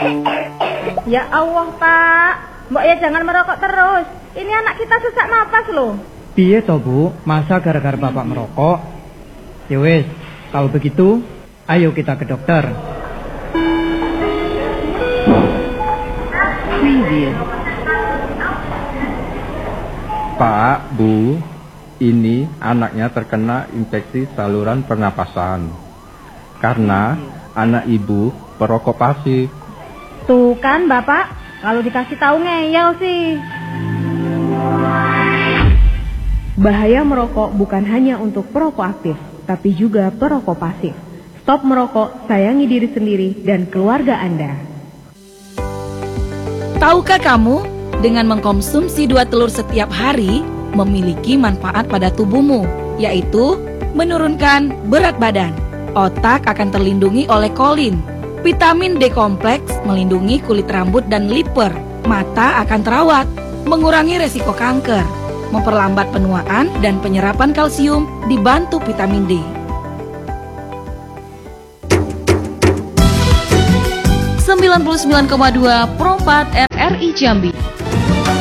Ya Allah, Pak. Mbok ya jangan merokok terus. Ini anak kita sesak napas loh. Piye toh, Bu? Masa gara-gara Bapak merokok? Ya wis, kalau begitu, ayo kita ke dokter. Pak, Bu, ini anaknya terkena infeksi saluran pernapasan karena anak ibu perokok pasif. Tuh kan, Bapak, kalau dikasih tahu ngeyel sih. Bahaya merokok bukan hanya untuk perokok aktif, tapi juga perokok pasif. Stop merokok, sayangi diri sendiri dan keluarga Anda. Tahukah kamu, dengan mengkonsumsi 2 telur setiap hari, memiliki manfaat pada tubuhmu, yaitu menurunkan berat badan. Otak akan terlindungi oleh kolin. Vitamin D kompleks melindungi kulit rambut dan liper. Mata akan terawat, mengurangi resiko kanker, memperlambat penuaan dan penyerapan kalsium dibantu vitamin D. 99,2 Pro 4 RRI Jambi.